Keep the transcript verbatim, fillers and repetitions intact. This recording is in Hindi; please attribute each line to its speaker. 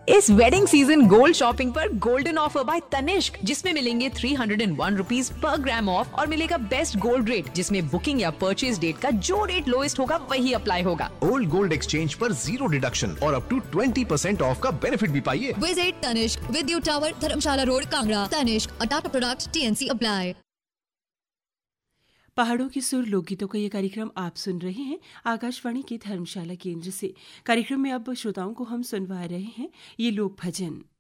Speaker 1: इस वेडिंग सीजन गोल्ड शॉपिंग पर गोल्डन ऑफर बाय तनिष्क, जिसमें मिलेंगे three hundred and one rupees per gram of और मिलेगा बेस्ट गोल्ड रेट, जिसमें बुकिंग या परचेज डेट का जो रेट लोएस्ट होगा वही अप्लाई होगा।
Speaker 2: ओल्ड गोल्ड एक्सचेंज पर जीरो डिडक्शन और up to twenty percent of का बेनिफिट भी पाइए।
Speaker 3: विजिट तनिष्क, विद्युत टावर, धर्मशाला रोड, कांगड़ा। तनिष्क, अ टाटा प्रोडक्ट, टीएनसी अप्लाई।
Speaker 4: पहाड़ों की सुर लोकगीतों का ये कार्यक्रम आप सुन रहे हैं आकाशवाणी के धर्मशाला केंद्र से। कार्यक्रम में अब श्रोताओं को हम सुनवा रहे हैं ये लोक भजन।